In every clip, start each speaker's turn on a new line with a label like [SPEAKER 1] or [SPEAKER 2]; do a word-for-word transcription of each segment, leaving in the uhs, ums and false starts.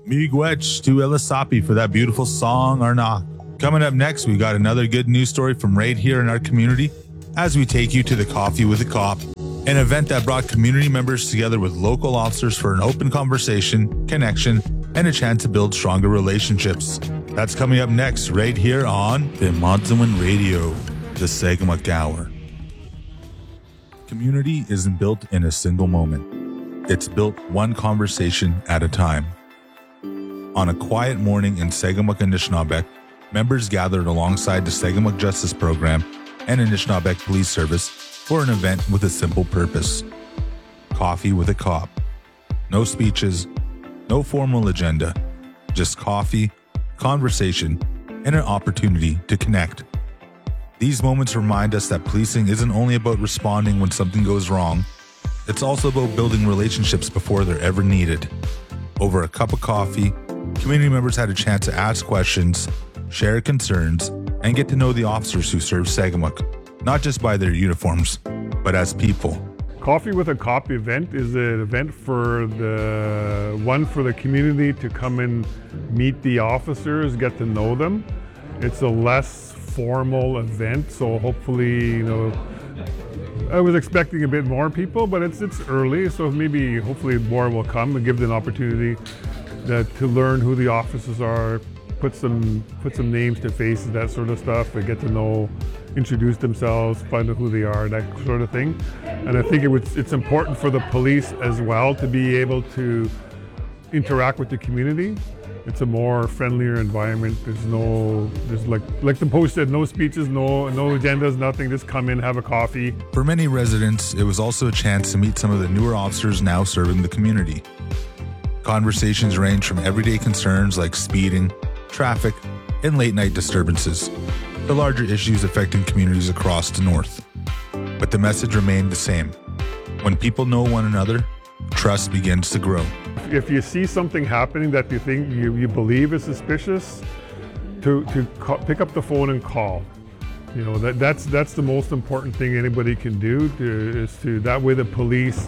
[SPEAKER 1] Miigwech to Elisapi for that beautiful song, Arnak. Coming up next, we got another good news story from right here in our community as we take you to the Coffee with a Cop, an event that brought community members together with local officers for an open conversation, connection, and a chance to build stronger relationships. That's coming up next right here on the Modsawin Radio, the Sagamok Hour. Community isn't built in a single moment. It's built one conversation at a time. On a quiet morning in Sagamok, Anishinaabeg, members gathered alongside the Sagamok Justice Program and Anishinaabeg Police Service for an event with a simple purpose. Coffee with a Cop. No speeches, no formal agenda, just coffee, conversation, and an opportunity to connect. These moments remind us that policing isn't only about responding when something goes wrong, it's also about building relationships before they're ever needed. Over a cup of coffee, community members had a chance to ask questions, share concerns, and get to know the officers who serve Sagamok, not just by their uniforms, but as people.
[SPEAKER 2] Coffee with a Cop event is an event for the one for the community to come and meet the officers, get to know them. It's a less formal event, so hopefully, you know, I was expecting a bit more people, but it's it's early, so maybe hopefully more will come and give them an opportunity that, to learn who the officers are, put some put some names to faces, that sort of stuff, and get to know, introduce themselves, find out who they are, that sort of thing. And I think it was, it's important for the police as well to be able to interact with the community. It's a more friendlier environment. There's no, there's like like the post said, no speeches, no no agendas, nothing. Just come in, have a coffee.
[SPEAKER 1] For many residents, it was also a chance to meet some of the newer officers now serving the community. Conversations range from everyday concerns like speeding, traffic, and late-night disturbances to larger issues affecting communities across the north. But the message remained the same. When people know one another, trust begins to grow.
[SPEAKER 2] If you see something happening that you think you, you believe is suspicious, to to call, pick up the phone and call. You know, that that's that's the most important thing anybody can do. To, is to that way the police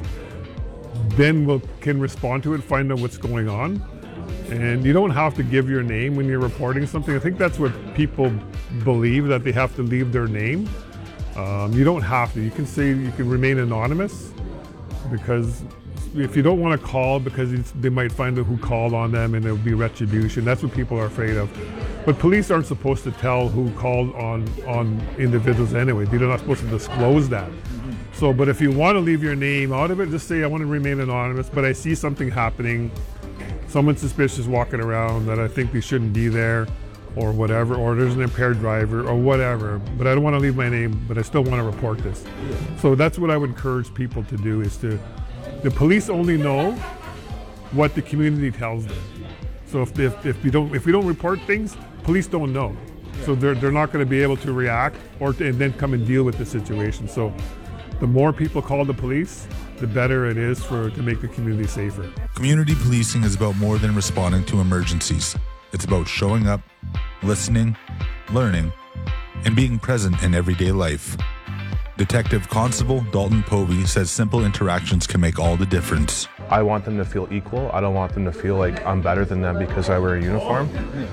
[SPEAKER 2] then will can respond to it, find out what's going on. And you don't have to give your name when you're reporting something. I think that's what people believe, that they have to leave their name. Um, you don't have to. You can say you can remain anonymous, because if you don't want to call because it's, they might find out who called on them and there'll be retribution. That's what people are afraid of. But police aren't supposed to tell who called on, on individuals anyway. They're not supposed to disclose that. Mm-hmm. So, but if you want to leave your name out of it, just say, I want to remain anonymous, but I see something happening, someone suspicious walking around that I think they shouldn't be there, or whatever, or there's an impaired driver, or whatever, but I don't want to leave my name, but I still want to report this. Yeah. So that's what I would encourage people to do, is to, the police only know what the community tells them. So if if, if we don't if we don't report things, police don't know. Yeah. So they're they're not going to be able to react or to, and then come and deal with the situation. So the more people call the police, the better it is for to make the community safer.
[SPEAKER 1] Community policing is about more than responding to emergencies. It's about showing up, listening, learning, and being present in everyday life. Detective Constable Dalton Povey says simple interactions can make all the difference.
[SPEAKER 3] I want them to feel equal. I don't want them to feel like I'm better than them because I wear a uniform.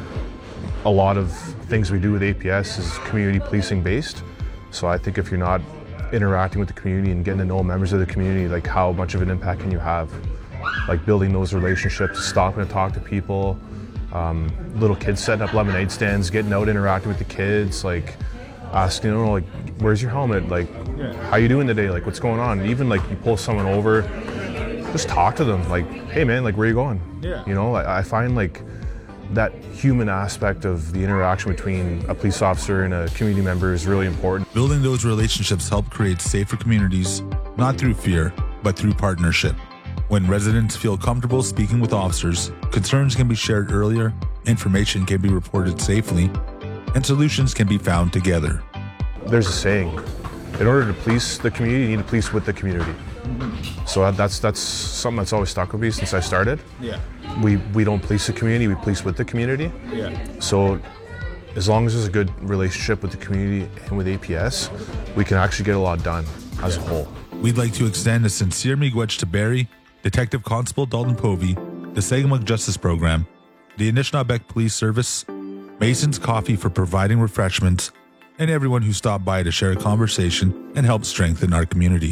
[SPEAKER 3] A lot of things we do with A P S is community policing based. So I think if you're not interacting with the community and getting to know members of the community, like how much of an impact can you have? Like building those relationships, stopping to talk to people, um, little kids setting up lemonade stands, getting out, interacting with the kids, like asking, you know, like, where's your helmet? Like, how you doing today? Like, what's going on? Even like you pull someone over, just talk to them. Like, hey man, like, where are you going? Yeah. You know, I, I find like that human aspect of the interaction between a police officer and a community member is really important.
[SPEAKER 1] Building those relationships help create safer communities, not through fear, but through partnership. When residents feel comfortable speaking with officers, concerns can be shared earlier, information can be reported safely, and solutions can be found together.
[SPEAKER 3] There's a saying, in order to police the community, you need to police with the community. Mm-hmm. So that's that's something that's always stuck with me since I started. Yeah. We we don't police the community, we police with the community. Yeah. So as long as there's a good relationship with the community and with A P S, we can actually get a lot done as yeah. a whole.
[SPEAKER 1] We'd like to extend a sincere miigwech to Barry, Detective Constable Dalton Povey, the Sagamok Justice Program, the Anishinaabeg Police Service, Mason's Coffee for providing refreshments, and everyone who stopped by to share a conversation and help strengthen our community.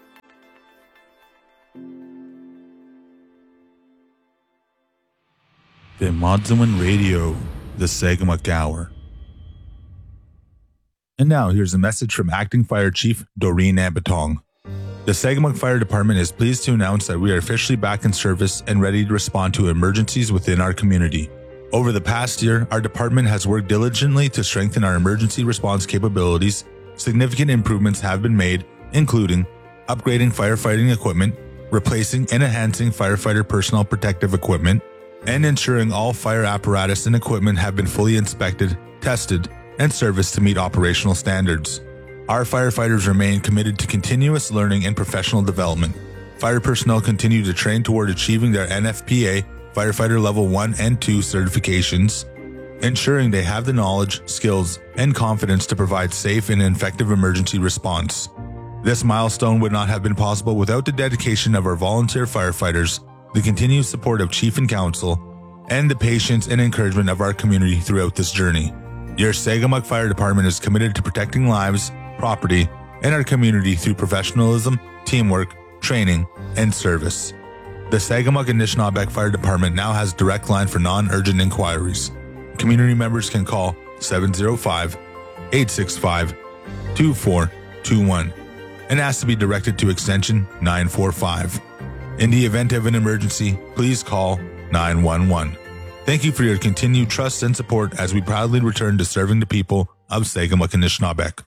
[SPEAKER 1] Bemidjiwin Radio, the Sagamok Hour. And now here's a message from Acting Fire Chief Doreen Ambitong. The Sagamok Fire Department is pleased to announce that we are officially back in service and ready to respond to emergencies within our community. Over the past year, our department has worked diligently to strengthen our emergency response capabilities. Significant improvements have been made, including upgrading firefighting equipment, replacing and enhancing firefighter personal protective equipment, and ensuring all fire apparatus and equipment have been fully inspected, tested, and serviced to meet operational standards. Our firefighters remain committed to continuous learning and professional development. Fire personnel continue to train toward achieving their N F P A Firefighter Level one and two certifications, ensuring they have the knowledge, skills, and confidence to provide safe and effective emergency response. This milestone would not have been possible without the dedication of our volunteer firefighters, the continued support of Chief and Council, and the patience and encouragement of our community throughout this journey. Your Sagamok Fire Department is committed to protecting lives, property, and our community through professionalism, teamwork, training, and service. The Sagamok Anishinaabeg Fire Department now has a direct line for non-urgent inquiries. Community members can call seven oh five, eight six five, two four two one and ask to be directed to extension nine four five. In the event of an emergency, please call nine one one. Thank you for your continued trust and support as we proudly return to serving the people of Sagamok Anishinaabeg.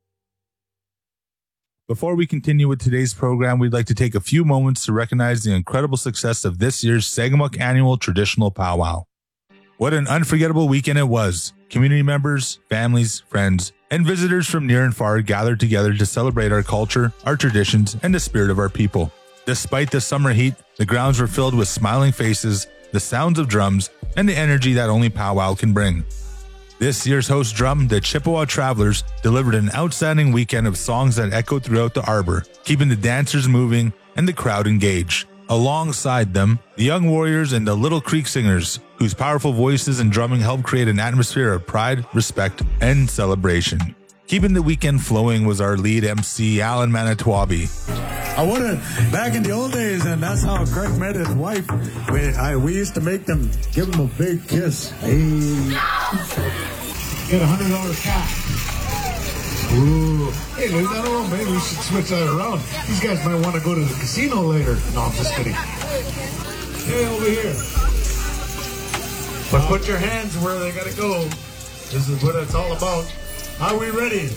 [SPEAKER 1] Before we continue with today's program, we'd like to take a few moments to recognize the incredible success of this year's Sagamok Annual Traditional Powwow. What an unforgettable weekend it was. Community members, families, friends, and visitors from near and far gathered together to celebrate our culture, our traditions, and the spirit of our people. Despite the summer heat, the grounds were filled with smiling faces, the sounds of drums, and the energy that only powwow can bring. This year's host drum, the Chippewa Travelers, delivered an outstanding weekend of songs that echoed throughout the arbor, keeping the dancers moving and the crowd engaged. Alongside them, the Young Warriors and the Little Creek Singers, whose powerful voices and drumming helped create an atmosphere of pride, respect, and celebration. Keeping the weekend flowing was our lead M C, Alan Manitowabi.
[SPEAKER 4] I wanted back in the old days, and that's how Craig met his wife. We, I, we used to make them, give them a big kiss. Hey. Get a hundred dollar cash. Ooh. Hey, leave that alone, maybe we should switch that around. These guys might want to go to the casino later. No, I'm just kidding. Hey, over here. But put your hands where they gotta go. This is what it's all about. Are we ready?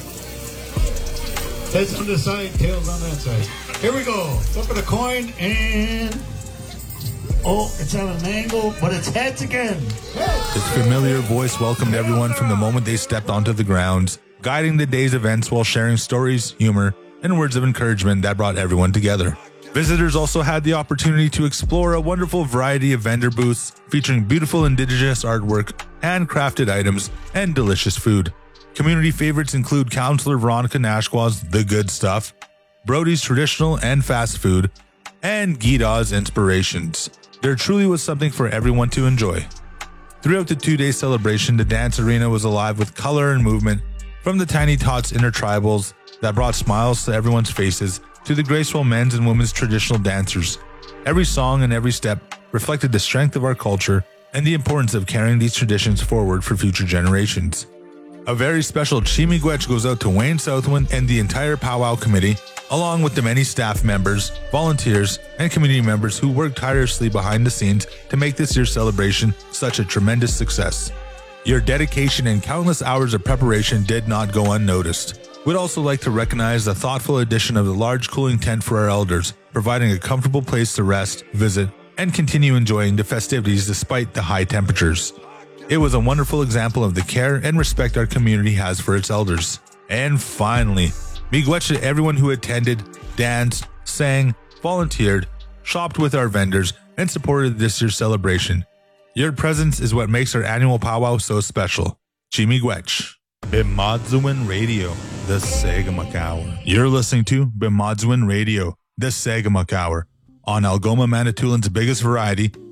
[SPEAKER 4] Heads on this side, tails on that side. Here we go. Flip of the coin and... Oh, it's at an angle, but it's heads again.
[SPEAKER 1] His familiar voice welcomed everyone from the moment they stepped onto the grounds, guiding the day's events while sharing stories, humor, and words of encouragement that brought everyone together. Visitors also had the opportunity to explore a wonderful variety of vendor booths featuring beautiful indigenous artwork, handcrafted items, and delicious food. Community favorites include Councillor Veronica Nashqua's The Good Stuff, Brody's Traditional and Fast Food, and Gida's Inspirations. There truly was something for everyone to enjoy. Throughout the two-day celebration, the dance arena was alive with color and movement, from the Tiny Tots intertribals that brought smiles to everyone's faces to the graceful men's and women's traditional dancers. Every song and every step reflected the strength of our culture and the importance of carrying these traditions forward for future generations. A very special Chi-miigwech goes out to Wayne Southwind and the entire Powwow Committee, along with the many staff members, volunteers, and community members who worked tirelessly behind the scenes to make this year's celebration such a tremendous success. Your dedication and countless hours of preparation did not go unnoticed. We'd also like to recognize the thoughtful addition of the large cooling tent for our elders, providing a comfortable place to rest, visit, and continue enjoying the festivities despite the high temperatures. It was a wonderful example of the care and respect our community has for its elders. And finally, miigwech to everyone who attended, danced, sang, volunteered, shopped with our vendors, and supported this year's celebration. Your presence is what makes our annual powwow so special. Chi-miigwech. Bemidjiwin Radio, the Sagamok Hour. You're listening to Bemidjiwin Radio, the Sagamok Hour, on Algoma Manitoulин's biggest variety,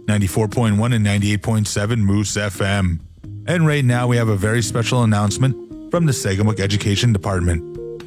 [SPEAKER 1] ninety-four point one and ninety-eight point seven Moose F M. And right now we have a very special announcement from the Sagamok Education Department.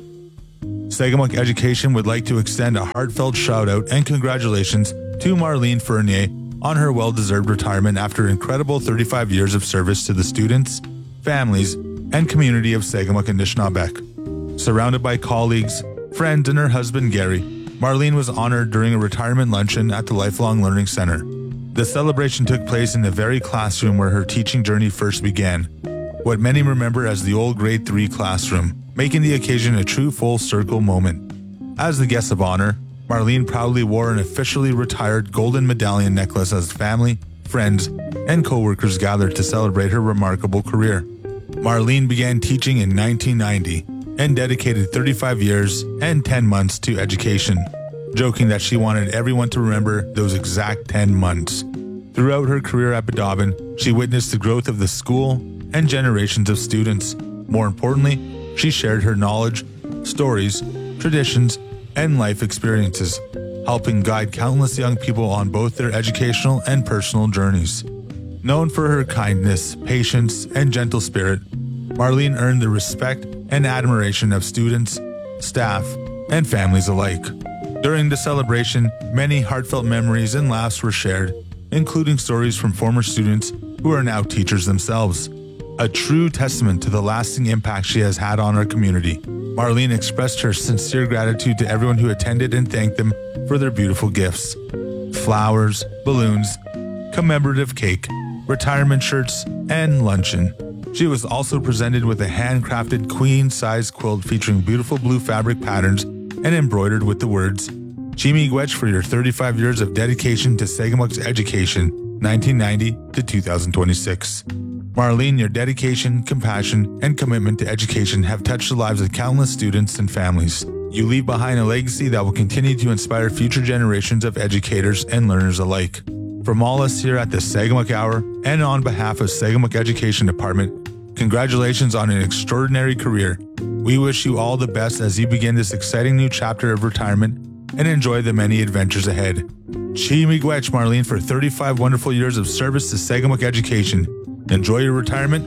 [SPEAKER 1] Sagamok Education would like to extend a heartfelt shout out and congratulations to Marlene Fournier on her well-deserved retirement after incredible thirty-five years of service to the students, families, and community of Sagamok and Anishinaabeg. Surrounded by colleagues, friends, and her husband Gary, Marlene was honored during a retirement luncheon at the Lifelong Learning Center. The celebration took place in the very classroom where her teaching journey first began, what many remember as the old grade three classroom, making the occasion a true full circle moment. As the guest of honor, Marlene proudly wore an officially retired golden medallion necklace as family, friends, and co-workers gathered to celebrate her remarkable career. Marlene began teaching in nineteen ninety and dedicated thirty-five years and ten months to education, joking that she wanted everyone to remember those exact ten months. Throughout her career at Budobin, she witnessed the growth of the school and generations of students. More importantly, she shared her knowledge, stories, traditions, and life experiences, helping guide countless young people on both their educational and personal journeys. Known for her kindness, patience, and gentle spirit, Marlene earned the respect and admiration of students, staff, and families alike. During the celebration, many heartfelt memories and laughs were shared, including stories from former students who are now teachers themselves. A true testament to the lasting impact she has had on our community, Marlene expressed her sincere gratitude to everyone who attended and thanked them for their beautiful gifts. Flowers, balloons, commemorative cake, retirement shirts, and luncheon. She was also presented with a handcrafted queen-size quilt featuring beautiful blue fabric patterns and embroidered with the words, "Chimigwech for your thirty-five years of dedication to Sagamok's education, nineteen ninety to two thousand twenty-six. Marlene, your dedication, compassion, and commitment to education have touched the lives of countless students and families. You leave behind a legacy that will continue to inspire future generations of educators and learners alike. From all us here at the Sagamok Hour and on behalf of Sagamok Education Department, congratulations on an extraordinary career. We wish you all the best as you begin this exciting new chapter of retirement and enjoy the many adventures ahead. Chimigwech, Marlene, for thirty-five wonderful years of service to Sagamok Education. Enjoy your retirement.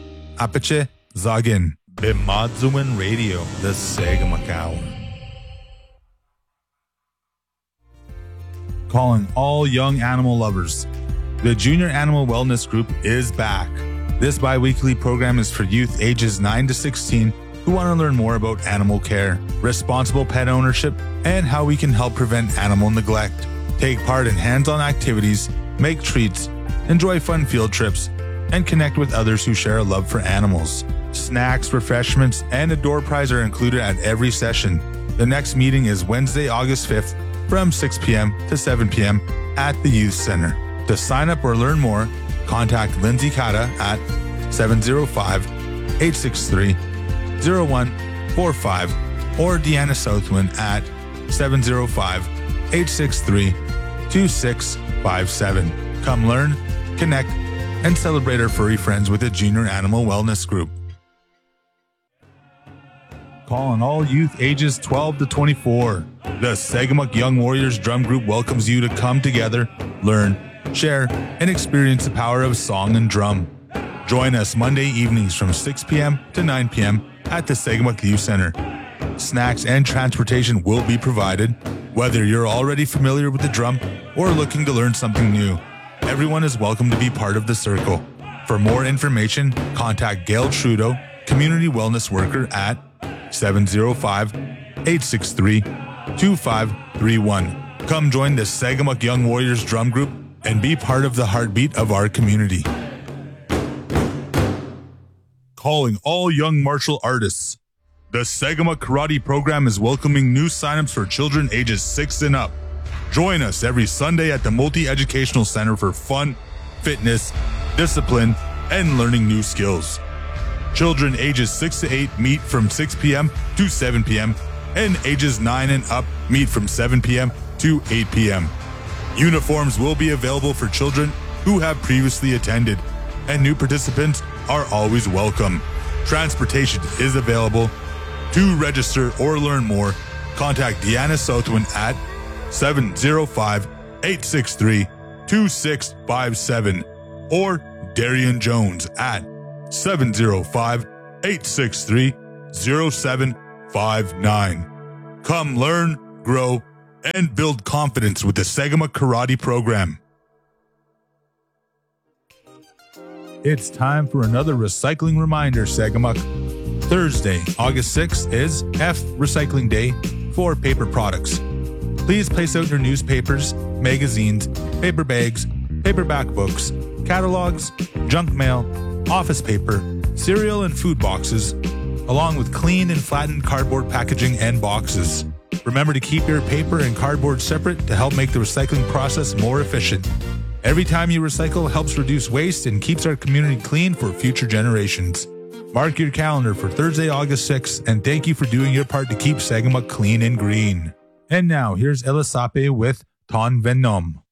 [SPEAKER 1] Apache Zagin. Bimadzuman Radio, the Sagamok Hour. Calling all young animal lovers. The Junior Animal Wellness Group is back. This bi-weekly program is for youth ages nine to sixteen who want to learn more about animal care, responsible pet ownership, and how we can help prevent animal neglect. Take part in hands-on activities, make treats, enjoy fun field trips, and connect with others who share a love for animals. Snacks, refreshments, and a door prize are included at every session. The next meeting is Wednesday, August fifth from six p.m. to seven p.m. at the Youth Center. To sign up or learn more, contact Lindsay Kata at seven zero five, eight six three, zero one four five or Deanna Southwind at seven zero five, eight six three, two six five seven. Come learn, connect, and celebrate our furry friends with the Junior Animal Wellness Group. Calling all youth ages twelve to twenty-four. The Sagamok Young Warriors Drum Group welcomes you to come together, learn, share, and experience the power of song and drum. Join us Monday evenings from six p.m. to nine p.m. at the Sagamok Youth Center. Snacks and transportation will be provided, whether you're already familiar with the drum or looking to learn something new. Everyone is welcome to be part of the circle. For more information, contact Gail Trudeau, Community Wellness Worker at seven zero five, eight six three, two five three one. Come join the Sagamok Young Warriors Drum Group and be part of the heartbeat of our community. Calling all young martial artists. The Sagamok Karate program is welcoming new signups for children ages six and up. Join us every Sunday at the Multi-Educational Center for fun, fitness, discipline, and learning new skills. Children ages six to eight meet from six p.m. to seven p.m. and ages nine and up meet from seven p.m. to eight p.m. Uniforms will be available for children who have previously attended, and new participants are always welcome. Transportation is available. To register or learn more, contact Deanna Southwind at seven zero five, eight six three, two six five seven or Darian Jones at seven zero five, eight six three, zero seven five nine. Come learn, grow, and build confidence with the Sagamuk Karate program. It's time for another recycling reminder, Sagamuk. Thursday, August sixth is F Recycling Day for paper products. Please place out your newspapers, magazines, paper bags, paperback books, catalogs, junk mail, office paper, cereal and food boxes, along with clean and flattened cardboard packaging and boxes. Remember to keep your paper and cardboard separate to help make the recycling process more efficient. Every time you recycle helps reduce waste and keeps our community clean for future generations. Mark your calendar for Thursday, August sixth, and thank you for doing your part to keep Sagamuk clean and green. And now, here's Elasape with Ton Venom.